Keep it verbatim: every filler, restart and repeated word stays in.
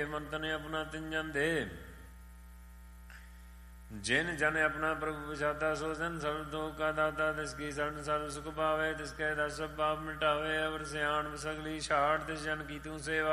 मन तन अपना तिन जन दे। जिन जन अपना प्रभु बचाता सो जन सर्व दुख का दाता। तिसकी शरण सर्व सुख पावे, तिसके दस सब पाप मिटावे। अवर सियाण सगली छाड़, तिस जन की तू सेवा